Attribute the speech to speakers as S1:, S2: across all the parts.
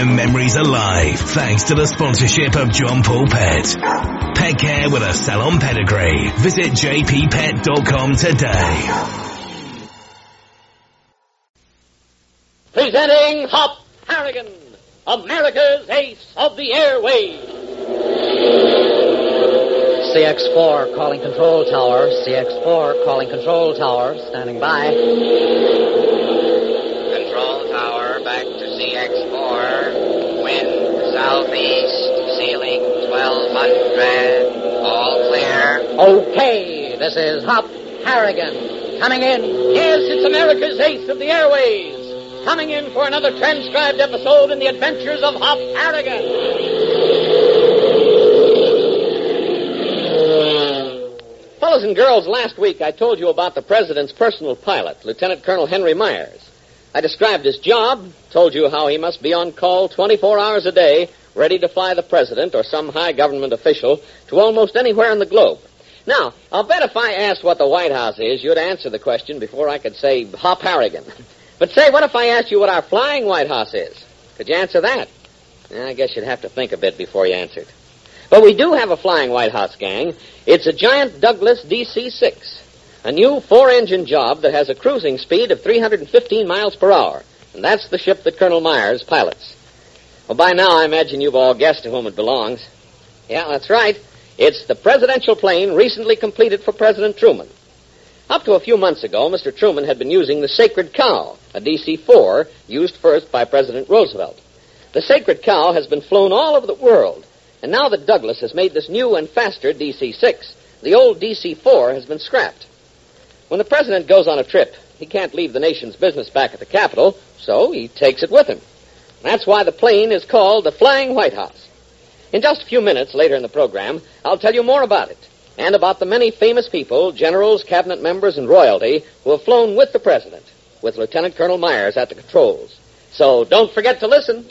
S1: FM memories alive thanks to the sponsorship of John Paul Pet. Pet care with a salon pedigree. Visit jppet.com today.
S2: Presenting Hop Harrigan, America's ace of the airwaves.
S3: CX-4 calling control tower. CX-4 calling control tower. Standing by.
S4: Control tower back to CX-4. Wind southeast. Ceiling 1200. All clear.
S3: Okay, this is Hop Harrigan. Coming in.
S2: Yes, it's America's ace of the airwaves. Coming in for another transcribed episode in the adventures of Hop Harrigan. Fellows and girls, last week I told you about the President's personal pilot, Lieutenant Colonel Henry Myers. I described his job, told you how he must be on call 24 hours a day, ready to fly the President or some high government official to almost anywhere in the globe. Now, I'll bet if I asked what the White House is, you'd answer the question before I could say Hop Harrigan. But say, what if I asked you what our flying White House is? Could you answer that? I guess you'd have to think a bit before you answered. But we do have a flying White House, gang. It's a giant Douglas DC-6, a new 4-engine job that has a cruising speed of 315 miles per hour. And that's the ship that Colonel Myers pilots. Well, by now, I imagine you've all guessed to whom it belongs. Yeah, that's right. It's the presidential plane recently completed for President Truman. Up to a few months ago, Mr. Truman had been using the Sacred Cow, a DC-4, used first by President Roosevelt. The Sacred Cow has been flown all over the world, and now that Douglas has made this new and faster DC-6, the old DC-4 has been scrapped. When the President goes on a trip, he can't leave the nation's business back at the Capitol, so he takes it with him. That's why the plane is called the Flying White House. In just a few minutes later in the program, I'll tell you more about it, and about the many famous people, generals, cabinet members, and royalty who have flown with the President, with Lieutenant Colonel Myers at the controls. So don't forget to listen.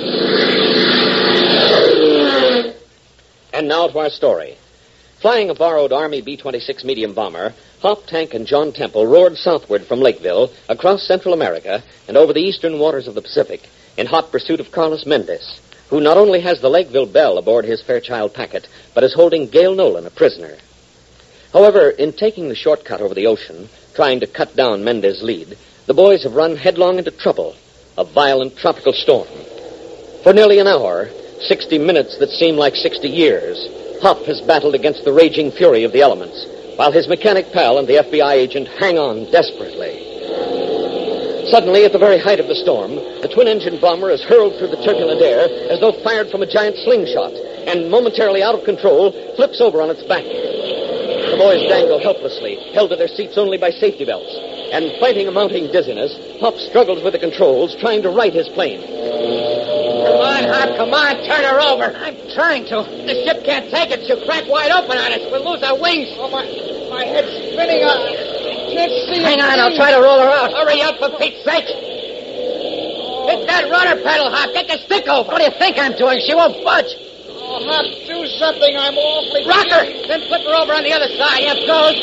S2: And now to our story. Flying a borrowed Army B-26 medium bomber, Hop, Tank, and John Temple roared southward from Lakeville, across Central America, and over the eastern waters of the Pacific, in hot pursuit of Carlos Mendez, who not only has the Lakeville Belle aboard his Fairchild Packet, but is holding Gail Nolan a prisoner. However, in taking the shortcut over the ocean, trying to cut down Mendez's lead, the boys have run headlong into trouble, a violent tropical storm. For nearly an hour, 60 minutes that seem like 60 years, Hop has battled against the raging fury of the elements, while his mechanic pal and the FBI agent hang on desperately. Suddenly, at the very height of the storm, the twin-engine bomber is hurled through the turbulent air as though fired from a giant slingshot, and momentarily out of control, flips over on its back. The boys dangle helplessly, held to their seats only by safety belts, and fighting a mounting dizziness, Hop struggles with the controls, trying to right his plane.
S5: Come on, Hop, come on, turn her over. I'm trying to. The ship can't take it. She'll crack wide open on us. We'll lose our wings.
S6: Oh, my head's spinning. I can't see.
S5: Hang on, I'll try to roll her out. Hurry up, for Pete's sake. Hit that rudder pedal, Hop. Get the stick over. What do you think I'm doing? She won't budge.
S6: Oh, Hop, do something. I'm awfully...
S5: Rock her. Then flip her over on the other side. Here goes.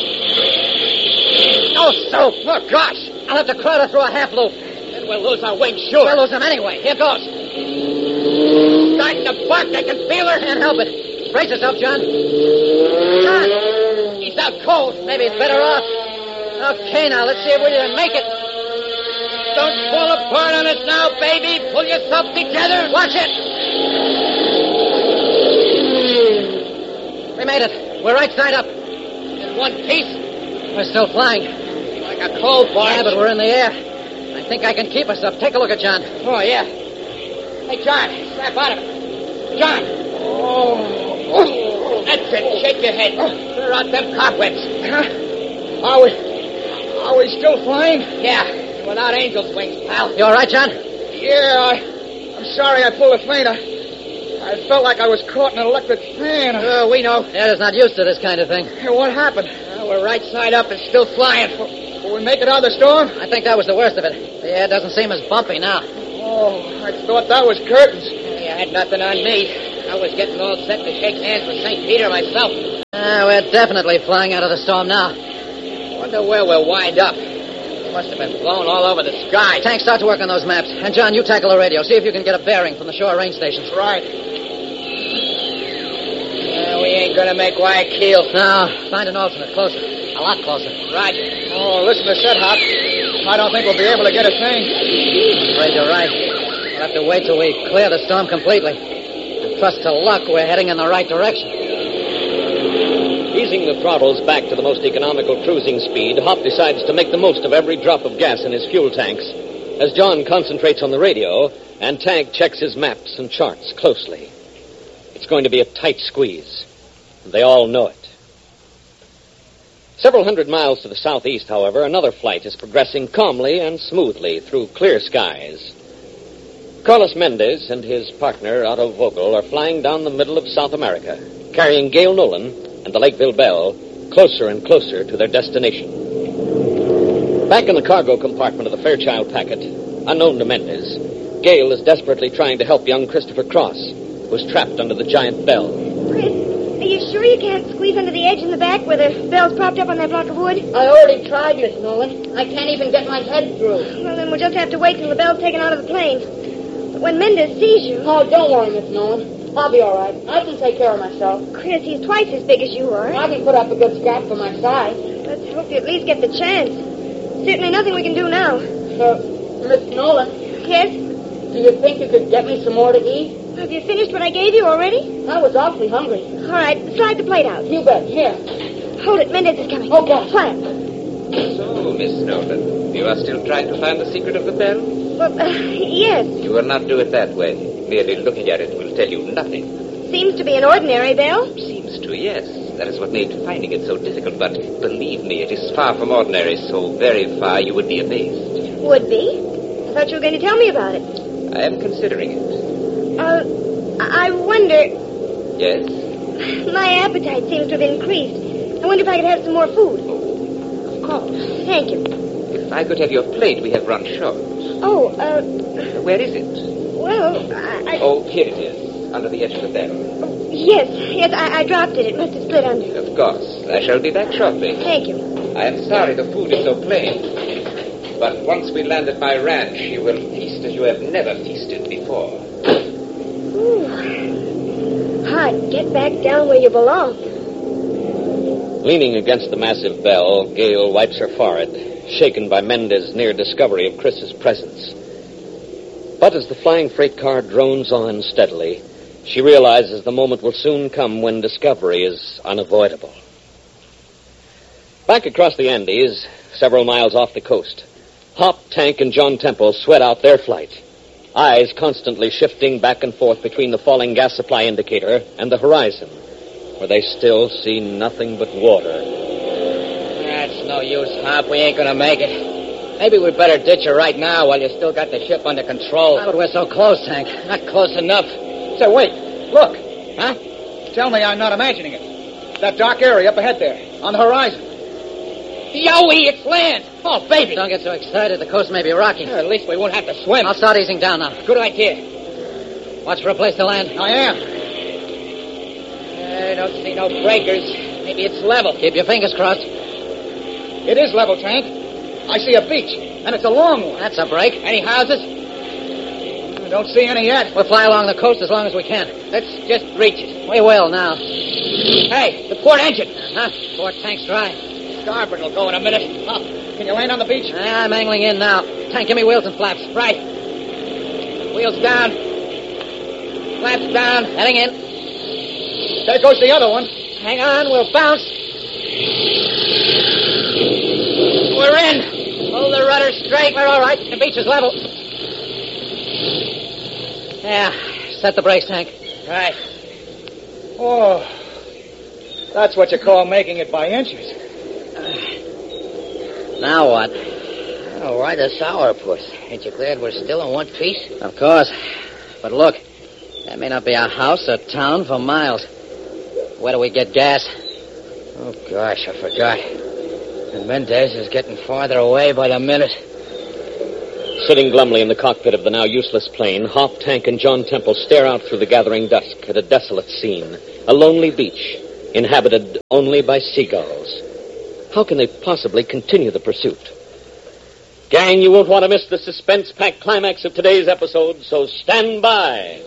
S5: No soap. Oh, gosh. I'll have to crowd her through a half loop. Then we'll lose our wings, sure. We'll lose them anyway. Here goes. Starting to bark. I can feel her. Can't help it. Brace yourself, John. John. He's out cold. Maybe it's better off. Okay, now, let's see if we can make it. Don't fall apart on us now, baby. Pull yourself together. Watch it. We made it. We're right side up. In one piece. We're still flying. Like a cold barge. Yeah, but we're in the air. I think I can keep us up. Take a look at John. Oh, yeah. Hey, John, snap out of it. John. Oh. That's it. Shake your head. Clear out them cobwebs.
S6: Are we still flying?
S5: Yeah. Without angel's wings, pal. You all right, John?
S6: Yeah, I'm sorry I pulled a feint. I felt like I was caught in an electric fan.
S5: We know.
S3: Ed's not used to this kind of thing.
S6: Hey, what happened?
S5: We're right side up and still flying.
S6: Will we make it out of the storm?
S3: I think that was the worst of it. The air doesn't seem as bumpy now.
S6: Oh, I thought that was curtains.
S5: You had nothing on me. I was getting all set to shake hands with St. Peter myself.
S3: We're definitely flying out of the storm now.
S5: Wonder where we'll wind up. It must have been blown all over the sky.
S3: Tank, start to work on those maps. And, John, you tackle the radio. See if you can get a bearing from the shore range stations.
S6: Right.
S5: We ain't gonna make Guayaquil.
S3: No, find an alternate closer. A lot closer.
S5: Roger.
S6: Oh, listen to Set Hop. I don't think we'll be able to get a thing.
S3: Afraid you're right. We'll have to wait till we clear the storm completely. And trust to luck we're heading in the right direction.
S2: Easing the throttles back to the most economical cruising speed, Hop decides to make the most of every drop of gas in his fuel tanks as John concentrates on the radio and Tank checks his maps and charts closely. It's going to be a tight squeeze, and they all know it. Several hundred miles to the southeast, however, another flight is progressing calmly and smoothly through clear skies. Carlos Mendez and his partner, Otto Vogel, are flying down the middle of South America, carrying Gail Nolan and the Lakeville Belle closer and closer to their destination. Back in the cargo compartment of the Fairchild packet, unknown to Mendez, Gail is desperately trying to help young Christopher Cross, who was trapped under the giant Belle.
S7: Chris, are you sure you can't squeeze under the edge in the back where the Belle's propped up on that block of wood?
S8: I already tried, Miss Nolan. I can't even get my head through.
S7: Well, then we'll just have to wait till the Belle's taken out of the plane. But when Mendez sees you...
S8: Oh, don't worry, Miss Nolan. I'll be all right. I can take care of myself.
S7: Chris, he's twice as big as you are.
S8: I can put up a good scrap for my size.
S7: Let's hope you at least get the chance. Certainly nothing we can do now.
S8: Miss Nolan.
S7: Yes?
S8: Do you think you could get me some more to eat?
S7: Have you finished what I gave you already?
S8: I was awfully hungry.
S7: All right, slide the plate out.
S8: You bet. Here.
S7: Hold it, Mendez is coming.
S8: Okay.
S7: Flat.
S9: So, Miss Nolan, you are still trying to find the secret of the Belle?
S7: Well, yes.
S9: You will not do it that way. Merely looking at it will tell you nothing.
S7: Seems to be an ordinary Belle.
S9: Seems to, yes. That is what made finding it so difficult. But believe me, it is far from ordinary. So very far you would be amazed.
S7: Would be? I thought you were going to tell me about it.
S9: I am considering it.
S7: I wonder...
S9: Yes?
S7: My appetite seems to have increased. I wonder if I could have some more food.
S9: Of course.
S7: Thank you.
S9: If I could have your plate, we have run short.
S7: Oh,
S9: Where is it?
S7: well,
S9: Oh, here it is, under the edge of the Belle.
S7: Yes, I dropped it. It must have split under.
S9: Of course. I shall be back shortly.
S7: Thank you.
S9: I am sorry the food is so plain. But once we land at my ranch, you will feast as you have never feasted before.
S7: Ooh. Hot, get back down where you belong.
S2: Leaning against the massive Belle, Gail wipes her forehead, shaken by Mendez's near discovery of Chris's presence. But as the flying freight car drones on steadily, she realizes the moment will soon come when discovery is unavoidable. Back across the Andes, several miles off the coast, Hop, Tank, and John Temple sweat out their flight, eyes constantly shifting back and forth between the falling gas supply indicator and the horizon, where they still see nothing but water.
S5: That's no use, Hop. We ain't gonna make it. Maybe we'd better ditch her right now while you still got the ship under control.
S3: But we're so close, Tank.
S5: Not close enough.
S6: Say, wait. Look.
S5: Huh?
S6: Tell me I'm not imagining it. That dark area up ahead there, on the horizon.
S5: Yowie, it's land. Oh, baby.
S3: Don't get so excited. The coast may be rocky.
S5: At least we won't have to swim.
S3: I'll start easing down now.
S5: Good idea.
S3: Watch for a place to land.
S6: I am.
S5: I don't see no breakers. Maybe it's level.
S3: Keep your fingers crossed.
S6: It is level, Tank. I see a beach, and it's a long one.
S3: That's a break.
S5: Any houses?
S6: I don't see any yet.
S3: We'll fly along the coast as long as we can.
S5: Let's just reach it.
S3: We will now.
S5: Hey, the port engine.
S3: Huh? Port tank's dry.
S5: Starboard will go in a minute.
S6: Up. Can you land on the beach?
S3: I'm angling in now. Tank, give me wheels and flaps.
S5: Right. Wheels down. Flaps down.
S3: Heading in.
S6: There goes the other one.
S3: Hang on, we'll bounce.
S5: We're in.
S3: Hold the rudder straight. We're all right. The beach is level. Yeah, set the brakes, Tank.
S5: Right.
S6: Oh, that's what you call making it by inches.
S3: Now what?
S5: Oh, why the sourpuss? Ain't you glad we're still in one piece?
S3: Of course. But look, that may not be a house or town for miles. Where do we get gas?
S5: Oh, gosh, I forgot. And Mendez is getting farther away by the minute.
S2: Sitting glumly in the cockpit of the now useless plane, Hop, Tank, and John Temple stare out through the gathering dusk at a desolate scene, a lonely beach, inhabited only by seagulls. How can they possibly continue the pursuit? Gang, you won't want to miss the suspense-packed climax of today's episode, so stand by.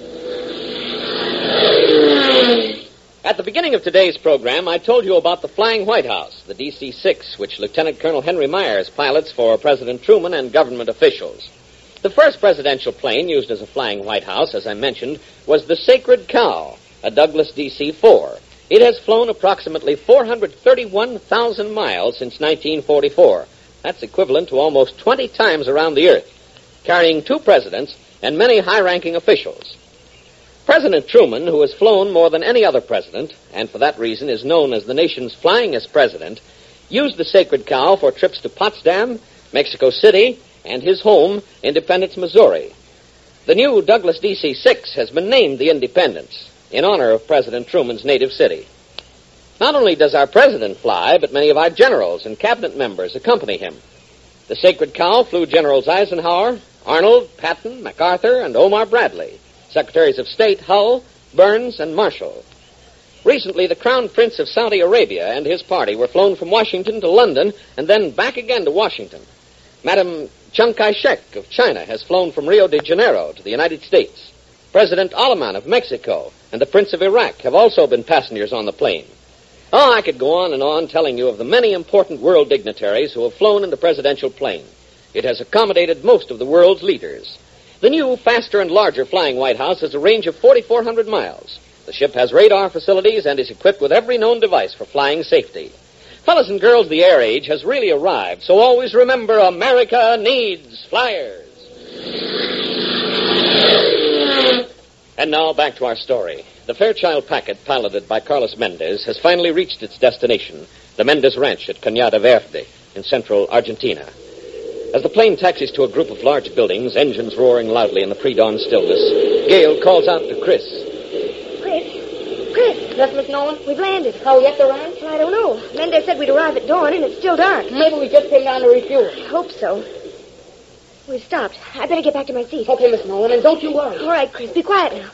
S2: At the beginning of today's program, I told you about the Flying White House, the DC-6, which Lieutenant Colonel Henry Myers pilots for President Truman and government officials. The first presidential plane used as a Flying White House, as I mentioned, was the Sacred Cow, a Douglas DC-4. It has flown approximately 431,000 miles since 1944. That's equivalent to almost 20 times around the Earth, carrying 2 presidents and many high-ranking officials. President Truman, who has flown more than any other president, and for that reason is known as the nation's flyingest president, used the Sacred Cow for trips to Potsdam, Mexico City, and his home, Independence, Missouri. The new Douglas DC-6 has been named the Independence in honor of President Truman's native city. Not only does our president fly, but many of our generals and cabinet members accompany him. The Sacred Cow flew Generals Eisenhower, Arnold, Patton, MacArthur, and Omar Bradley, Secretaries of State Hull, Burns, and Marshall. Recently, the Crown Prince of Saudi Arabia and his party were flown from Washington to London and then back again to Washington. Madam Chiang Kai-shek of China has flown from Rio de Janeiro to the United States. President Alaman of Mexico and the Prince of Iraq have also been passengers on the plane. Oh, I could go on and on telling you of the many important world dignitaries who have flown in the presidential plane. It has accommodated most of the world's leaders. The new, faster and larger Flying White House has a range of 4,400 miles. The ship has radar facilities and is equipped with every known device for flying safety. Fellas and girls, the air age has really arrived, so always remember, America needs flyers. And now back to our story. The Fairchild packet, piloted by Carlos Mendez, has finally reached its destination, the Mendez Ranch at Cañada Verde in central Argentina. As the plane taxis to a group of large buildings, engines roaring loudly in the pre-dawn stillness, Gail calls out to Chris.
S7: Chris.
S8: Yes, Miss Nolan?
S7: We've landed.
S8: How we at the ranch?
S7: Well, I don't know. Mendez said we'd arrive at dawn, and it's still dark.
S8: Maybe we just came down to refuel.
S7: I hope so. We've stopped. I better get back to my seat.
S8: Okay, Miss Nolan, and don't you worry.
S7: All right, Chris. Be quiet now.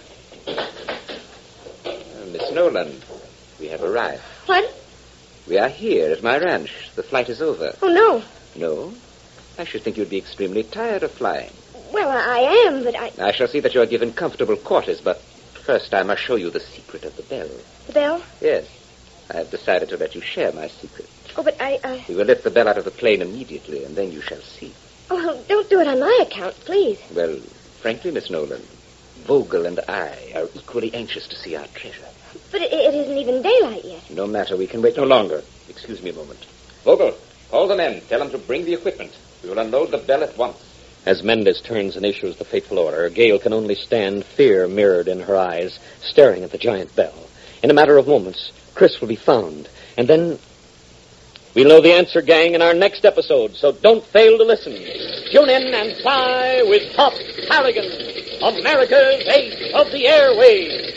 S9: Miss Nolan, we have arrived.
S7: What?
S9: We are here at my ranch. The flight is over.
S7: Oh, no.
S9: No? I should think you'd be extremely tired of flying.
S7: Well, I am, but
S9: I shall see that you are given comfortable quarters, but first I must show you the secret of the bell.
S7: The bell?
S9: Yes. I have decided to let you share my secret.
S7: Oh, but
S9: We will lift the bell out of the plane immediately, and then you shall see.
S7: Oh, well, don't do it on my account, please.
S9: Well, frankly, Miss Nolan, Vogel and I are equally anxious to see our treasure.
S7: But it isn't even daylight yet.
S9: No matter, we can wait no longer. Excuse me a moment. Vogel, call the men. Tell them to bring the equipment. We will unload the bell at once.
S2: As Mendez turns and issues the fateful order, Gail can only stand, fear mirrored in her eyes, staring at the giant bell. In a matter of moments, Chris will be found, and then we'll know the answer, gang, in our next episode, so don't fail to listen. Tune in and fly with Hop Harrigan, America's ace of the airwaves.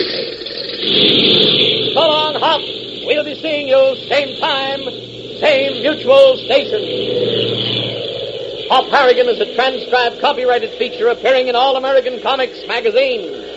S2: So long, Hop. We'll be seeing you same time, same mutual station. Hop Harrigan is a transcribed, copyrighted feature appearing in All American Comics magazine.